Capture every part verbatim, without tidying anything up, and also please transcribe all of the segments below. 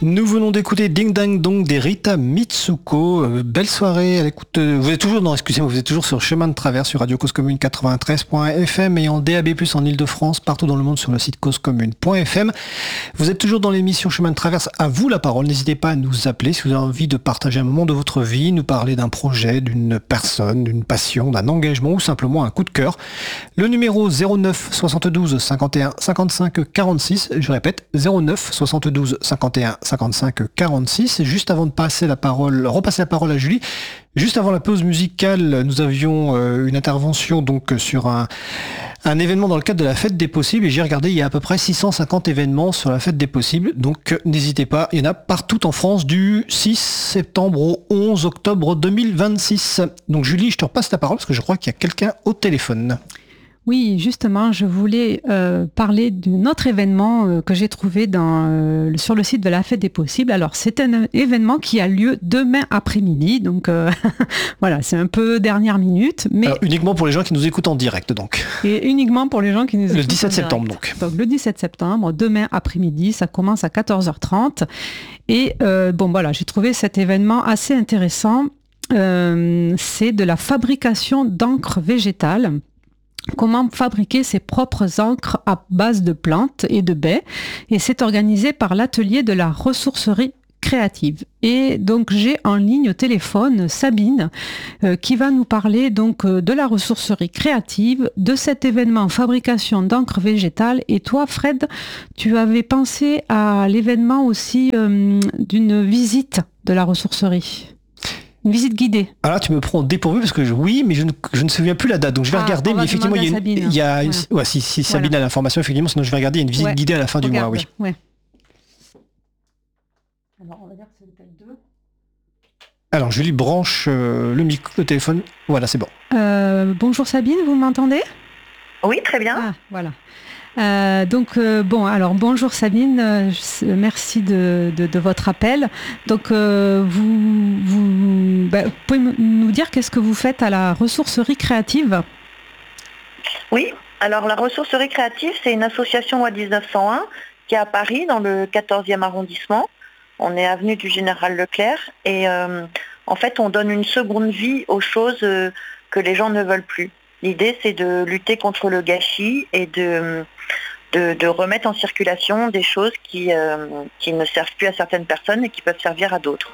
Nous venons d'écouter Ding Dang Dong des Rita Mitsuko. Euh, belle soirée à l'écoute. De... Vous êtes toujours, non, excusez-moi, vous êtes toujours sur Chemin de Traverse sur Radio Cause Commune quatre-vingt-treize point F M et en D A B plus, en Ile-de-France, partout dans le monde sur le site cause commune point F M. Vous êtes toujours dans l'émission Chemin de Traverse. À vous la parole. N'hésitez pas à nous appeler si vous avez envie de partager un moment de votre vie, nous parler d'un projet, d'une personne, d'une passion, d'un engagement ou simplement un coup de cœur. Le numéro zéro neuf soixante-douze cinquante et un cinquante-cinq quarante-six. Je répète, zéro neuf soixante-douze cinquante et un cinquante-cinq quarante-six. Et juste avant de passer la parole, repasser la parole à Julie, juste avant la pause musicale, nous avions euh, une intervention donc sur un, un événement dans le cadre de la Fête des Possibles. Et j'ai regardé, il y a à peu près six cent cinquante événements sur la Fête des Possibles. Donc n'hésitez pas, il y en a partout en France du six septembre au onze octobre deux mille vingt-six. Donc Julie, je te repasse ta parole parce que je crois qu'il y a quelqu'un au téléphone. Oui, justement, je voulais euh, parler d'un autre événement euh, que j'ai trouvé dans, euh, sur le site de la Fête des Possibles. Alors, c'est un événement qui a lieu demain après-midi, donc euh, voilà, c'est un peu dernière minute. Mais Alors, uniquement pour les gens qui nous écoutent en direct, donc. Et uniquement pour les gens qui nous écoutent Le dix-sept en septembre, direct. donc. Donc, le dix-sept septembre, demain après-midi, ça commence à quatorze heures trente. Et euh, bon, voilà, j'ai trouvé cet événement assez intéressant. Euh, c'est de la fabrication d'encre végétale. Comment fabriquer ses propres encres à base de plantes et de baies. Et c'est organisé par l'atelier de la ressourcerie créative. Et donc j'ai en ligne au téléphone Sabine euh, qui va nous parler donc euh, de la ressourcerie créative, de cet événement fabrication d'encre végétale. Et toi Fred, tu avais pensé à l'événement aussi euh, d'une visite de la ressourcerie. Une visite guidée. Alors là, tu me prends au dépourvu parce que je, oui, mais je ne, je ne me souviens plus la date. Donc je vais ah, regarder, mais effectivement, il y a, une, il y a voilà. ouais, si, si Sabine voilà. a l'information, effectivement, sinon je vais regarder, il y a une visite ouais. guidée à la fin Regarde, du mois, oui. Ouais. Alors, on va dire que c'est lequel deux. Alors, Julie branche euh, le micro, le téléphone. Voilà, c'est bon. Euh, bonjour Sabine, vous m'entendez ? Oui, très bien. Ah, voilà. Euh, donc euh, bon, alors bonjour Sabine, euh, merci de, de, de votre appel. Donc euh, vous, vous, bah, vous pouvez nous dire qu'est-ce que vous faites à la ressourcerie créative ? Oui, alors la ressourcerie créative, c'est une association loi dix-neuf cent un qui est à Paris, dans le quatorzième arrondissement. On est avenue du Général Leclerc et euh, en fait on donne une seconde vie aux choses euh, que les gens ne veulent plus. L'idée, c'est de lutter contre le gâchis et de, de, de remettre en circulation des choses qui, euh, qui ne servent plus à certaines personnes et qui peuvent servir à d'autres.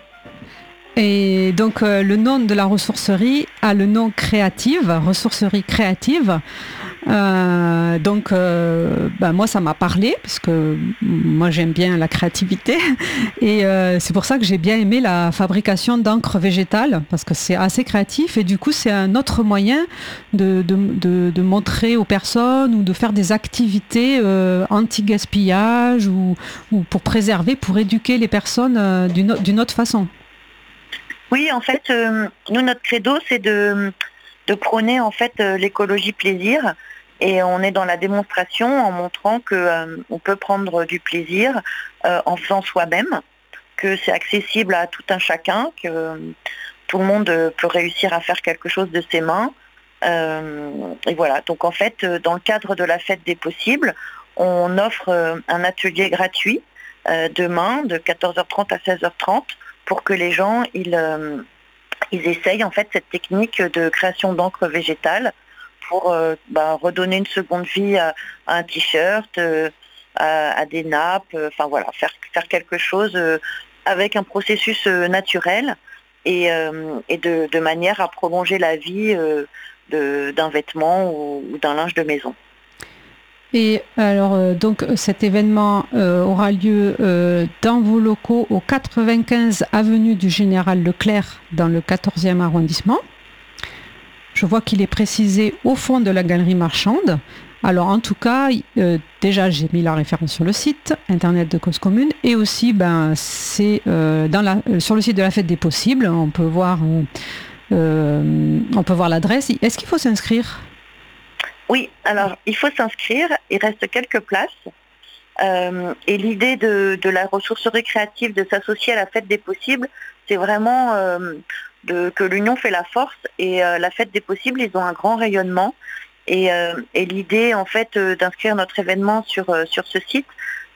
Et donc, euh, le nom de la ressourcerie a le nom créative, ressourcerie créative. Euh, donc, euh, bah, moi, ça m'a parlé parce que moi, j'aime bien la créativité et euh, c'est pour ça que j'ai bien aimé la fabrication d'encre végétale parce que c'est assez créatif et du coup, c'est un autre moyen de, de, de, de montrer aux personnes ou de faire des activités euh, anti-gaspillage ou, ou pour préserver, pour éduquer les personnes euh, d'une, d'une autre façon. Oui, en fait, euh, nous, notre credo, c'est de, de prôner en fait euh, l'écologie plaisir. Et on est dans la démonstration en montrant qu'on euh, peut prendre du plaisir euh, en faisant soi-même, que c'est accessible à tout un chacun, que euh, tout le monde euh, peut réussir à faire quelque chose de ses mains. Euh, et voilà, donc en fait, euh, dans le cadre de la Fête des Possibles, on offre euh, un atelier gratuit euh, demain de quatorze heures trente à seize heures trente pour que les gens ils, euh, ils essayent en fait cette technique de création d'encre végétale pour euh, bah, redonner une seconde vie à, à un t-shirt, euh, à, à des nappes, enfin euh, voilà, faire, faire quelque chose euh, avec un processus euh, naturel et, euh, et de, de manière à prolonger la vie euh, de, d'un vêtement ou, ou d'un linge de maison. Et alors, euh, donc, cet événement euh, aura lieu euh, dans vos locaux au quatre-vingt-quinze avenue du Général Leclerc dans le quatorzième arrondissement. Je vois qu'il est précisé au fond de la galerie marchande. Alors en tout cas, euh, déjà j'ai mis la référence sur le site internet de Cause Commune et aussi ben, c'est, euh, dans la, euh, sur le site de la Fête des Possibles, on peut voir, euh, on peut voir l'adresse. Est-ce qu'il faut s'inscrire ? Oui, alors il faut s'inscrire, il reste quelques places. Euh, et l'idée de, de la ressourcerie créative de s'associer à la Fête des Possibles, c'est vraiment... Euh, De, que l'union fait la force et euh, la Fête des Possibles, ils ont un grand rayonnement et, euh, et l'idée en fait euh, d'inscrire notre événement sur, euh, sur ce site,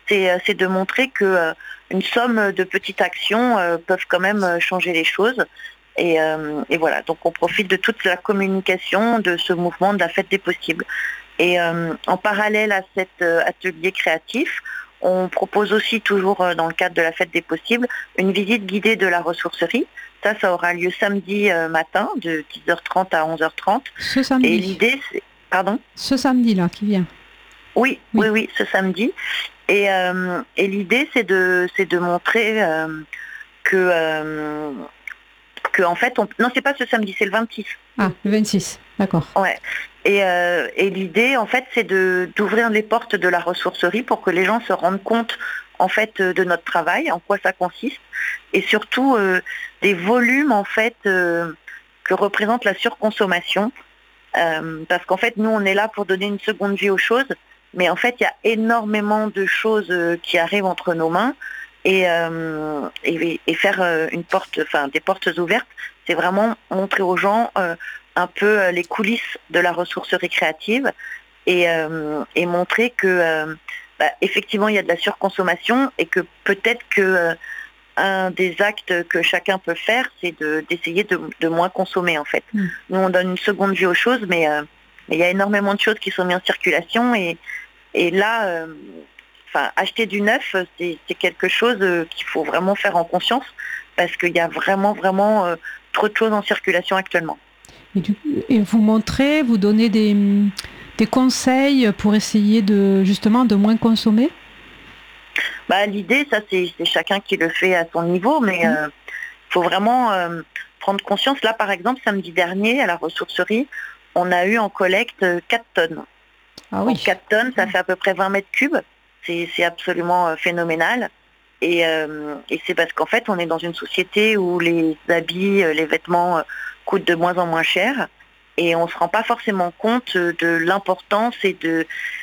c'est, c'est de montrer que euh, une somme de petites actions euh, peuvent quand même changer les choses. Et, euh, et voilà, donc on profite de toute la communication de ce mouvement de la fête des possibles. Et euh, en parallèle à cet euh, atelier créatif, on propose aussi toujours euh, dans le cadre de la fête des possibles une visite guidée de la ressourcerie. Ça, ça aura lieu samedi euh, matin de dix heures trente à onze heures trente. Ce samedi. Et l'idée, c'est... Pardon ? Ce samedi-là qui vient. Oui, oui, oui, oui, ce samedi. Et, euh, et l'idée, c'est de, c'est de montrer euh, que... Euh, que en fait, on... non, c'est pas ce samedi, c'est le vingt-six. Ah, le vingt-six, d'accord. Ouais. Et, euh, et l'idée, en fait, c'est de, d'ouvrir les portes de la ressourcerie pour que les gens se rendent compte, en fait, de notre travail, en quoi ça consiste, et surtout euh, des volumes, en fait, euh, que représente la surconsommation. Euh, parce qu'en fait, nous, on est là pour donner une seconde vie aux choses, mais en fait, il y a énormément de choses euh, qui arrivent entre nos mains. Et, euh, et, et faire euh, une porte, enfin des portes ouvertes, c'est vraiment montrer aux gens euh, un peu euh, les coulisses de la ressourcerie créative et, euh, et montrer que euh, bah, effectivement il y a de la surconsommation et que peut-être que euh, un des actes que chacun peut faire, c'est de, d'essayer de, de moins consommer en fait. Mmh. Nous on donne une seconde vie aux choses, mais euh, il y a énormément de choses qui sont mises en circulation et, et là. Euh, Enfin, acheter du neuf, c'est, c'est quelque chose euh, qu'il faut vraiment faire en conscience parce qu'il y a vraiment, vraiment euh, trop de choses en circulation actuellement. Et, du, et vous montrez, vous donnez des, des conseils pour essayer de justement de moins consommer ? Bah, l'idée, ça, c'est, c'est chacun qui le fait à son niveau, mais il mmh. euh, faut vraiment euh, prendre conscience. Là, par exemple, samedi dernier, à la ressourcerie, on a eu en collecte quatre tonnes. Ah oui. Donc, quatre tonnes, ça fait à peu près vingt mètres cubes. C'est, c'est absolument euh, phénoménal. Et, euh, et c'est parce qu'en fait, on est dans une société où les habits, les vêtements euh, coûtent de moins en moins cher. Et on ne se rend pas forcément compte de l'importance et de,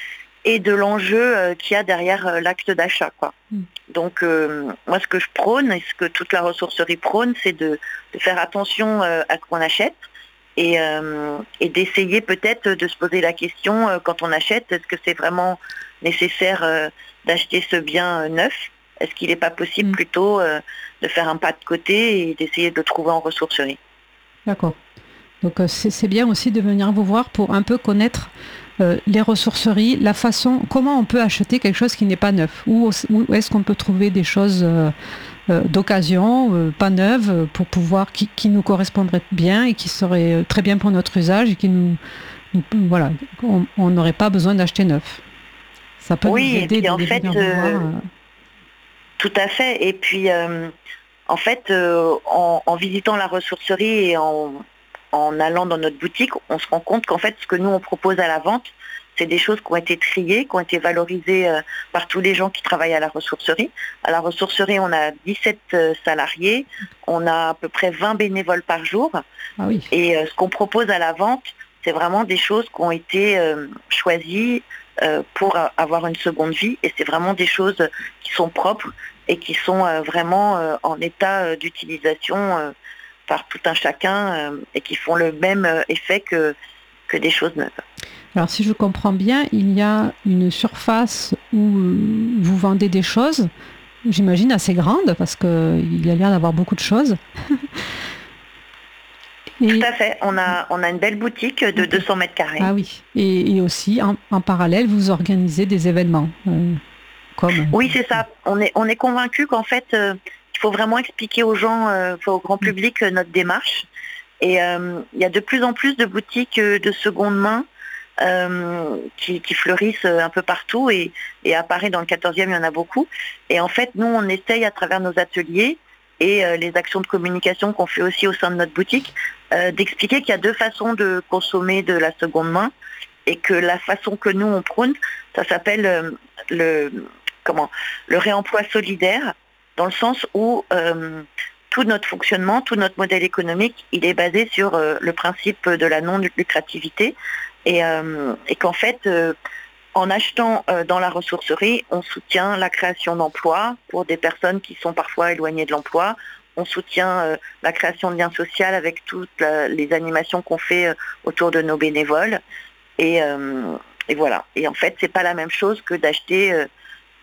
et de l'enjeu euh, qu'il y a derrière euh, l'acte d'achat, quoi. Mm. Donc, euh, moi, ce que je prône, et ce que toute la ressourcerie prône, c'est de, de faire attention euh, à ce qu'on achète. Et, euh, et d'essayer peut-être de se poser la question euh, quand on achète, est-ce que c'est vraiment nécessaire euh, d'acheter ce bien euh, neuf ? Est-ce qu'il n'est pas possible mmh. plutôt euh, de faire un pas de côté et d'essayer de le trouver en ressourcerie ? D'accord. Donc euh, c'est, c'est bien aussi de venir vous voir pour un peu connaître euh, les ressourceries, la façon, comment on peut acheter quelque chose qui n'est pas neuf ? Où, où est-ce qu'on peut trouver des choses euh, Euh, d'occasion, euh, pas neuve, pour pouvoir qui, qui nous correspondrait bien et qui serait très bien pour notre usage et qui nous, nous voilà, on n'aurait pas besoin d'acheter neuf. Ça peut oui, nous aider. Et puis, en fait, euh, voir, euh... tout à fait. Et puis, euh, en fait, euh, en, en visitant la ressourcerie et en, en allant dans notre boutique, on se rend compte qu'en fait, ce que nous on propose à la vente, c'est des choses qui ont été triées, qui ont été valorisées euh, par tous les gens qui travaillent à la ressourcerie. À la ressourcerie, on a dix-sept euh, salariés, on a à peu près vingt bénévoles par jour. Ah oui. Et euh, ce qu'on propose à la vente, c'est vraiment des choses qui ont été euh, choisies euh, pour euh, avoir une seconde vie. Et c'est vraiment des choses qui sont propres et qui sont euh, vraiment euh, en état euh, d'utilisation euh, par tout un chacun euh, et qui font le même euh, effet que, que des choses neuves. Alors si je comprends bien, il y a une surface où vous vendez des choses, j'imagine assez grande, parce qu'il y a l'air d'avoir beaucoup de choses. Et... Tout à fait, on a, on a une belle boutique de okay. deux cents mètres carrés. Ah oui, et, et aussi en, en parallèle, vous organisez des événements. Euh, comme... Oui, c'est ça, on est, on est convaincus qu'en fait, euh, il faut vraiment expliquer aux gens, euh, au grand public, euh, notre démarche. Et euh, il y a de plus en plus de boutiques euh, de seconde main Euh, qui, qui fleurissent un peu partout et, et à Paris dans le quatorzième il y en a beaucoup et en fait nous on essaye à travers nos ateliers et euh, les actions de communication qu'on fait aussi au sein de notre boutique euh, d'expliquer qu'il y a deux façons de consommer de la seconde main et que la façon que nous on prône ça s'appelle euh, le comment le réemploi solidaire dans le sens où euh, tout notre fonctionnement, tout notre modèle économique il est basé sur euh, le principe de la non-lucrativité. Et, euh, et qu'en fait, euh, en achetant euh, dans la ressourcerie, on soutient la création d'emplois pour des personnes qui sont parfois éloignées de l'emploi. On soutient euh, la création de liens sociaux avec toutes la, les animations qu'on fait euh, autour de nos bénévoles. Et, euh, et voilà. Et en fait, c'est pas la même chose que d'acheter euh,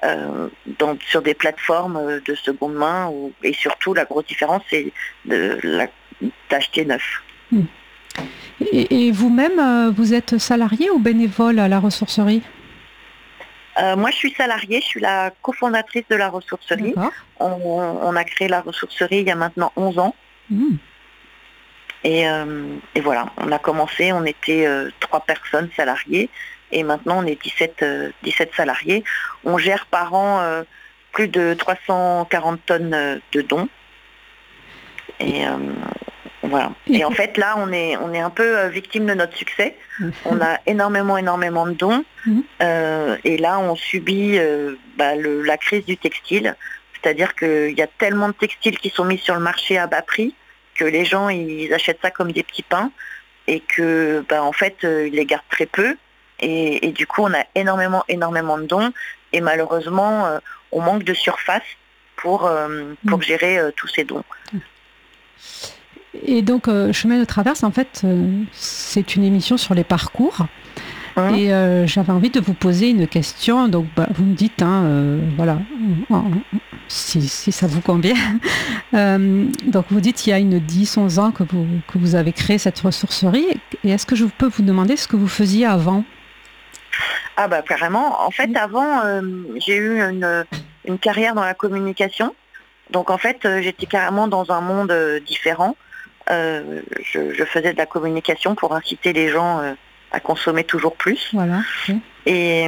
euh, dans, sur des plateformes de seconde main. Où, et surtout, la grosse différence, c'est de, la, d'acheter neuf. Mmh. Et, et vous-même, vous êtes salarié ou bénévole à la ressourcerie ? Euh, moi, je suis salariée, je suis la cofondatrice de la ressourcerie. On, on a créé la ressourcerie il y a maintenant onze ans. Mmh. Et, euh, et voilà, on a commencé, on était euh, trois personnes salariées et maintenant on est dix-sept, euh, dix-sept salariés. On gère par an euh, plus de trois cent quarante tonnes euh, de dons. Et euh, voilà. Et en fait, là, on est, on est un peu euh, victime de notre succès. On a énormément, énormément de dons. Euh, et là, on subit euh, bah, le, la crise du textile. C'est-à-dire qu'il y a tellement de textiles qui sont mis sur le marché à bas prix que les gens, ils achètent ça comme des petits pains et que, bah, en fait, euh, ils les gardent très peu. Et, et du coup, on a énormément, énormément de dons. Et malheureusement, euh, on manque de surface pour, euh, pour gérer euh, tous ces dons. Et donc, euh, Chemin de Traverse, en fait, euh, c'est une émission sur les parcours. Mmh. Et euh, j'avais envie de vous poser une question. Donc, bah, vous me dites, hein, euh, voilà, si, si ça vous convient. euh, donc, vous dites, il y a une dix, onze ans que vous, que vous avez créé cette ressourcerie. Et est-ce que je peux vous demander ce que vous faisiez avant ? Ah bah carrément. En fait, mmh. avant, euh, j'ai eu une, une carrière dans la communication. Donc, en fait, euh, j'étais carrément dans un monde euh, différent. Euh, je, je faisais de la communication pour inciter les gens euh, à consommer toujours plus. Voilà. Okay. Et,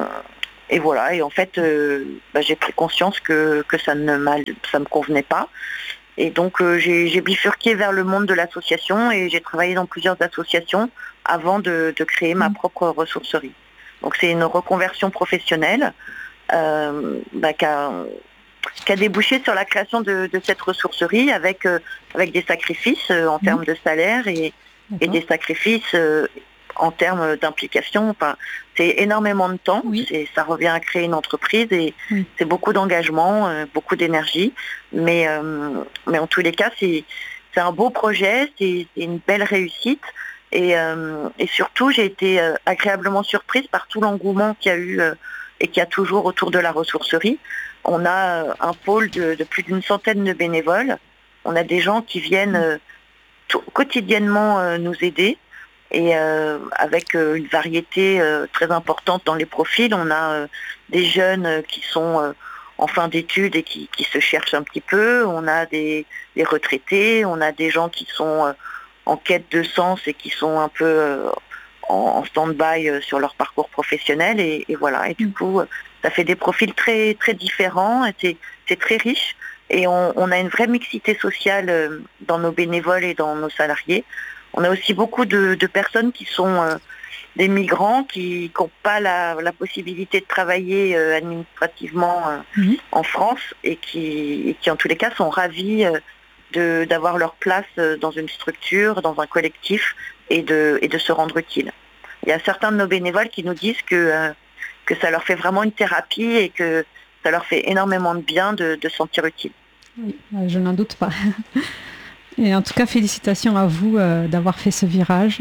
et voilà. Et en fait, euh, bah, j'ai pris conscience que, que ça ne ça me convenait pas. Et donc, euh, j'ai, j'ai bifurqué vers le monde de l'association et j'ai travaillé dans plusieurs associations avant de, de créer ma propre ressourcerie. Donc, c'est une reconversion professionnelle euh, bah, qui a... qui a débouché sur la création de, de cette ressourcerie avec, euh, avec des sacrifices euh, en mmh. termes de salaire et, et des sacrifices euh, en termes d'implication. Enfin, c'est énormément de temps, oui. c'est, ça revient à créer une entreprise et oui. c'est beaucoup d'engagement, euh, beaucoup d'énergie. Mais, euh, mais en tous les cas, c'est, c'est un beau projet, c'est, c'est une belle réussite. Et, euh, et surtout, j'ai été euh, agréablement surprise par tout l'engouement qu'il y a eu euh, et qu'il y a toujours autour de la ressourcerie. On a un pôle de, de plus d'une centaine de bénévoles. On a des gens qui viennent euh, tout, quotidiennement euh, nous aider et euh, avec euh, une variété euh, très importante dans les profils. On a euh, des jeunes euh, qui sont euh, en fin d'études et qui, qui se cherchent un petit peu. On a des, des retraités. On a des gens qui sont euh, en quête de sens et qui sont un peu euh, en, en stand-by euh, sur leur parcours professionnel. Et, et voilà. Et du coup, ça fait des profils très, très différents, et c'est, c'est très riche et on, on a une vraie mixité sociale euh, dans nos bénévoles et dans nos salariés. On a aussi beaucoup de, de personnes qui sont euh, des migrants qui n'ont pas la, la possibilité de travailler euh, administrativement euh, mmh. en France et qui, et qui en tous les cas sont ravis euh, de, d'avoir leur place euh, dans une structure, dans un collectif et de, et de se rendre utile. Il y a certains de nos bénévoles qui nous disent que euh, que ça leur fait vraiment une thérapie et que ça leur fait énormément de bien de, de se sentir utile. Oui, je n'en doute pas. Et en tout cas, félicitations à vous euh, d'avoir fait ce virage.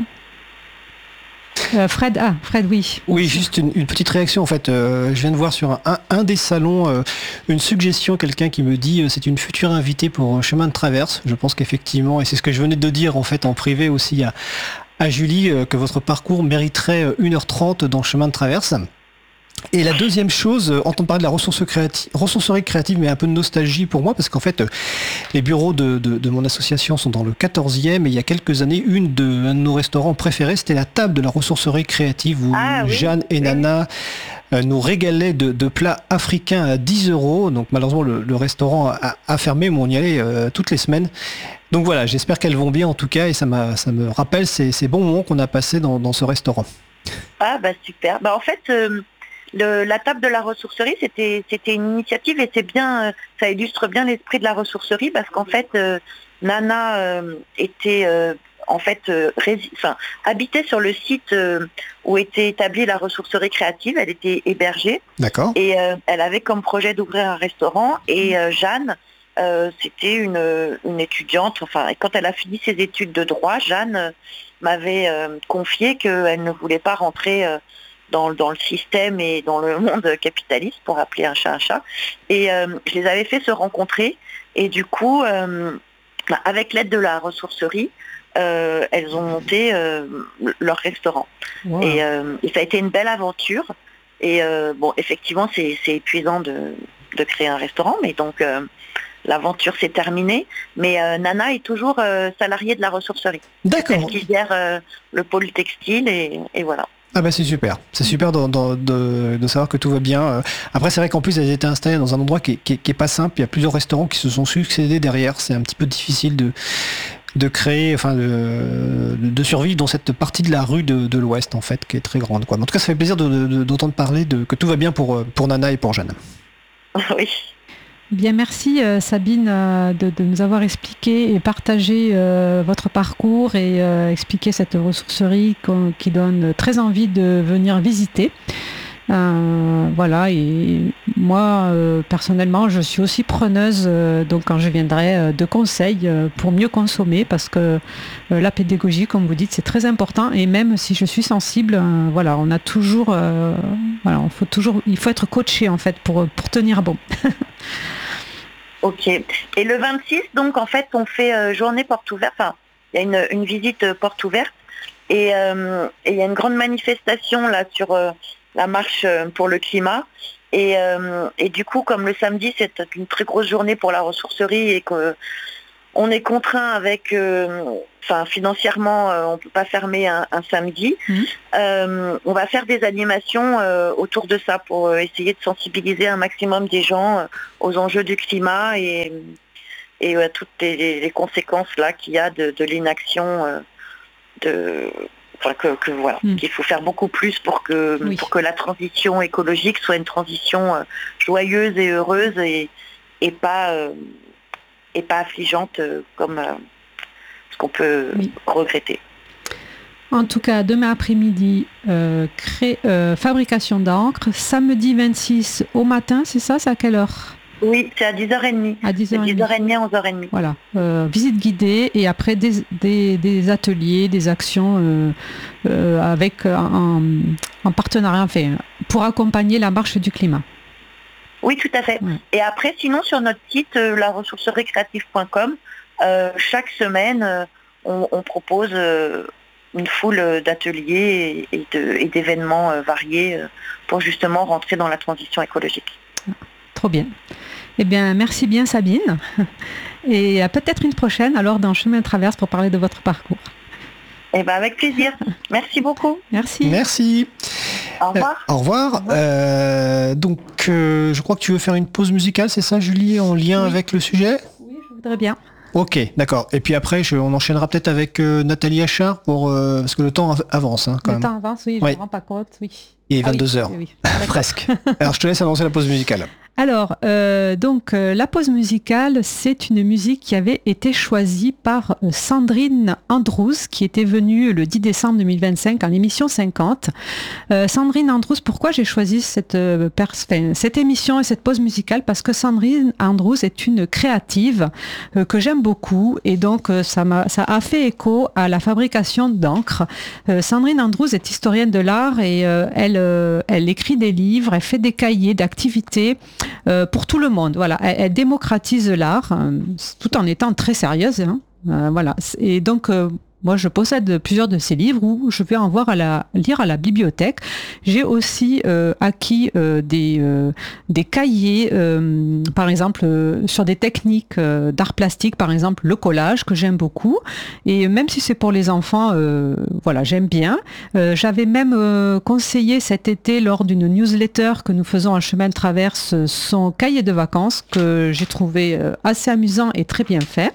Euh, Fred, ah, Fred, oui. Oui, juste une, une petite réaction en fait. Euh, je viens de voir sur un, un, un des salons euh, une suggestion, quelqu'un qui me dit euh, c'est une future invitée pour Chemin de Traverse. Je pense qu'effectivement, et c'est ce que je venais de dire en fait en privé aussi à, à Julie, euh, que votre parcours mériterait une heure trente dans Chemin de Traverse. Et la deuxième chose, euh, entendre parler de la ressource créative, ressourcerie créative, mais un peu de nostalgie pour moi, parce qu'en fait, euh, les bureaux de, de, de mon association sont dans le quatorzième, et il y a quelques années, une de, un de nos restaurants préférés, c'était la table de la ressourcerie créative, où ah, oui. Jeanne et Nana euh, nous régalaient de, de plats africains à dix euros. Donc malheureusement, le, le restaurant a, a fermé, mais on y allait euh, toutes les semaines. Donc voilà, j'espère qu'elles vont bien en tout cas, et ça, m'a, ça me rappelle ces, ces bons moments qu'on a passés dans, dans ce restaurant. Ah bah super, bah en fait... Euh... Le, la table de la ressourcerie, c'était, c'était une initiative et c'est bien, euh, ça illustre bien l'esprit de la ressourcerie parce qu'en fait, euh, Nana euh, était euh, en fait euh, rési- enfin, habitait sur le site euh, où était établie la ressourcerie créative. Elle était hébergée. D'accord. Et euh, elle avait comme projet d'ouvrir un restaurant. Et euh, Jeanne, euh, c'était une, une étudiante. Enfin, et quand elle a fini ses études de droit, Jeanne euh, m'avait euh, confié qu'elle ne voulait pas rentrer. Euh, dans, dans le système et dans le monde capitaliste, pour appeler un chat un chat. Et euh, je les avais fait se rencontrer. Et du coup, euh, bah, avec l'aide de la ressourcerie, euh, elles ont monté euh, leur restaurant. Wow. Et, euh, et ça a été une belle aventure. Et euh, bon, effectivement, c'est, c'est épuisant de, de créer un restaurant, mais donc euh, l'aventure s'est terminée. Mais euh, Nana est toujours euh, salariée de la ressourcerie. D'accord. Elle qui gère euh, le pôle textile et, et voilà. Ah bah c'est super, c'est super de, de, de, de savoir que tout va bien. Après c'est vrai qu'en plus elles étaient installées dans un endroit qui est, qui est, qui est pas simple, il y a plusieurs restaurants qui se sont succédés derrière, c'est un petit peu difficile de, de créer, enfin de, de survivre dans cette partie de la rue de, de l'Ouest en fait, qui est très grande, quoi. Mais en tout cas ça fait plaisir de, de, d'entendre parler de, que tout va bien pour, pour Nana et pour Jeanne. Oui. Bien, merci euh, Sabine euh, de, de nous avoir expliqué et partagé euh, votre parcours et euh, expliqué cette ressourcerie qui donne très envie de venir visiter. Euh, voilà, et moi euh, personnellement je suis aussi preneuse, euh, donc quand je viendrai, euh, de conseils euh, pour mieux consommer, parce que euh, la pédagogie, comme vous dites, c'est très important, et même si je suis sensible, euh, voilà, on a toujours, euh, voilà, on faut toujours, il faut être coaché en fait pour, pour tenir bon. Ok. Et le vingt-six, donc en fait, on fait euh, journée porte ouverte. Enfin, il y a une, une visite euh, porte ouverte et euh, il y a une grande manifestation là sur euh, la marche euh, pour le climat. Et, euh, et du coup, comme le samedi, c'est une très grosse journée pour la ressourcerie et que on est contraint avec, euh, enfin financièrement, euh, on ne peut pas fermer un, un samedi. Mmh. Euh, on va faire des animations euh, autour de ça pour euh, essayer de sensibiliser un maximum des gens euh, aux enjeux du climat et, et à euh, toutes les, les conséquences là qu'il y a de, de l'inaction, euh, de, enfin que, que voilà, mmh. qu'il faut faire beaucoup plus pour que oui. pour que la transition écologique soit une transition euh, joyeuse et heureuse et, et pas euh, et pas affligeante euh, comme euh, ce qu'on peut oui. regretter. En tout cas, demain après-midi, euh, cré... euh, fabrication d'encre, samedi vingt-six au matin, c'est ça? C'est à quelle heure? Oui, c'est à dix heures trente. À dix heures trente. dix heures trente à onze heures trente. Voilà, euh, visite guidée et après des, des, des ateliers, des actions euh, euh, avec en, en partenariat, enfin, pour accompagner la marche du climat. Oui, tout à fait. Ouais. Et après, sinon, sur notre site, euh, la ressourcerie créative point com, euh, chaque semaine, euh, on, on propose euh, une foule d'ateliers et, et, de, et d'événements euh, variés euh, pour justement rentrer dans la transition écologique. Trop bien. Eh bien, merci bien Sabine. Et à peut-être une prochaine, alors dans Chemin de Traverse, pour parler de votre parcours. Eh bien, avec plaisir. Merci beaucoup. Merci. Merci. Au revoir. Euh, au revoir. Au revoir. Euh, donc, euh, je crois que tu veux faire une pause musicale, c'est ça, Julie, en lien oui. avec le sujet? Oui, je voudrais bien. Ok, d'accord. Et puis après, je, on enchaînera peut-être avec euh, Nathalie Achard, pour, euh, parce que le temps avance. Hein, quand le même. temps avance, oui, je ne me rends pas compte, oui. Il est vingt-deux heures. Ah, oui, oui, oui. Presque. Alors, je te laisse annoncer la pause musicale. Alors, euh, donc, euh, la pause musicale, c'est une musique qui avait été choisie par euh, Sandrine Andrews, qui était venue le dix décembre deux mille vingt-cinq en émission cinquante. Euh, Sandrine Andrews, pourquoi j'ai choisi cette, euh, pers- enfin, cette émission et cette pause musicale? Parce que Sandrine Andrews est une créative euh, que j'aime beaucoup, et donc euh, ça, m'a, ça a fait écho à la fabrication d'encre. Euh, Sandrine Andrews est historienne de l'art et euh, elle, euh, elle écrit des livres, elle fait des cahiers d'activités Euh, pour tout le monde. Voilà, elle, elle démocratise l'art, euh, tout en étant très sérieuse. Hein. Euh, voilà, et donc euh, moi, je possède plusieurs de ces livres où je vais en voir à la, lire à la bibliothèque. J'ai aussi euh, acquis euh, des, euh, des cahiers, euh, par exemple, euh, sur des techniques euh, d'art plastique, par exemple le collage, que j'aime beaucoup. Et même si c'est pour les enfants, euh, voilà, j'aime bien. Euh, j'avais même euh, conseillé cet été, lors d'une newsletter que nous faisons en Chemin de Traverse, son cahier de vacances, que j'ai trouvé euh, assez amusant et très bien fait.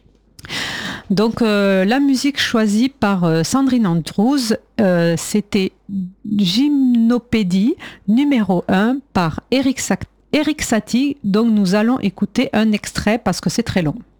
Donc euh, la musique choisie par euh, Sandrine Andrews, euh, c'était Gymnopédie numéro un par Eric, Sa- Eric Satie, dont nous allons écouter un extrait parce que c'est très long.